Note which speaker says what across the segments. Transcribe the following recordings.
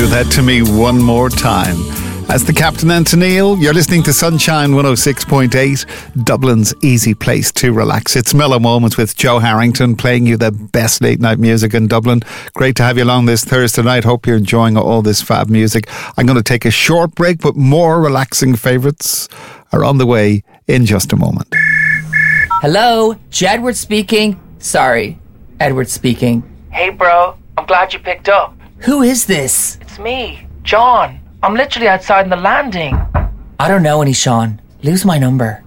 Speaker 1: Do That To Me One More Time. As the Captain and Neil, you're listening to Sunshine 106.8, Dublin's easy place to relax. It's Mellow Moments with Joe Harrington, playing you the best late night music in Dublin. Great to have you along this Thursday night. Hope you're enjoying all this fab music. I'm going to take a short break, but more relaxing favourites are on the way in just a moment.
Speaker 2: Hello, Jedward speaking. Sorry, Edward speaking.
Speaker 3: Hey bro, I'm glad you picked up.
Speaker 2: Who is this?
Speaker 3: It's me, John. I'm literally outside in the landing.
Speaker 2: I don't know any Sean. Lose my number.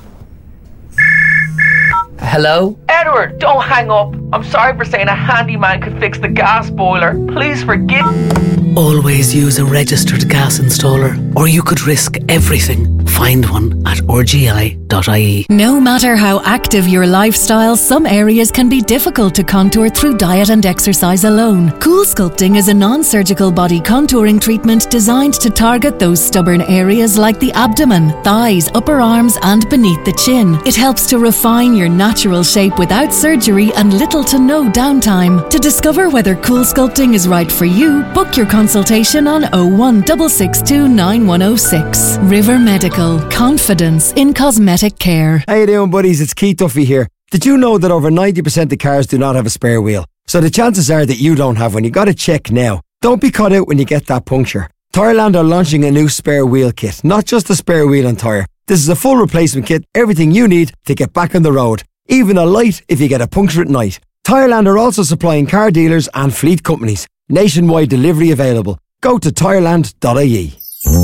Speaker 2: Hello?
Speaker 3: Edward, don't hang up. I'm sorry for saying a handyman could fix the gas boiler. Please forgive.
Speaker 4: Always use a registered gas installer, or you could risk everything. Find one at rgi.ie.
Speaker 5: No matter how active your lifestyle, some areas can be difficult to contour through diet and exercise alone. Cool Sculpting is a non-surgical body contouring treatment designed to target those stubborn areas like the abdomen, thighs, upper arms and beneath the chin. It helps to refine your natural shape without surgery and little to no downtime. To discover whether Cool Sculpting is right for you, book your consultation on 01662 9106. River Medical. Confidence in cosmetic care.
Speaker 6: How you doing, buddies? It's Keith Duffy here. Did you know that over 90% of cars do not have a spare wheel? So the chances are that you don't have one. You got to check now. Don't be caught out when you get that puncture. Tyreland are launching a new spare wheel kit. Not just a spare wheel and tyre. This is a full replacement kit. Everything you need to get back on the road. Even a light if you get a puncture at night. Tyreland are also supplying car dealers and fleet companies. Nationwide delivery available. Go to tyreland.ie.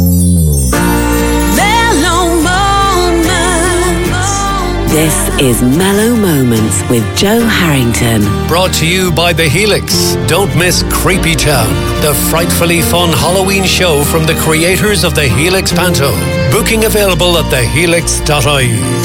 Speaker 4: This is Mellow Moments with Joe Harrington.
Speaker 7: Brought to you by The Helix. Don't miss Creepy Town, the frightfully fun Halloween show from the creators of The Helix Panto. Booking available at thehelix.ie.